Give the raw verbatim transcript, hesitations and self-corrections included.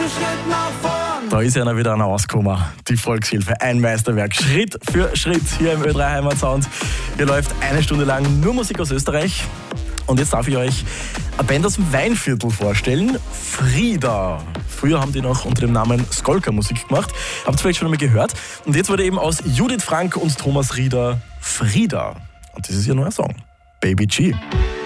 Schritt nach vorn. Da ist ja wieder einer rausgekommen. Die Volkshilfe, ein Meisterwerk. Schritt für Schritt hier im Ö drei Heimatsound. Hier läuft eine Stunde lang nur Musik aus Österreich. Und jetzt darf ich euch eine Band aus dem Weinviertel vorstellen. Frida. Früher haben die noch unter dem Namen Skolka Musik gemacht. Habt ihr vielleicht schon einmal gehört. Und jetzt wurde eben aus Judith Frank und Thomas Rieder Frida. Und das ist ihr neuer Song. Baby G.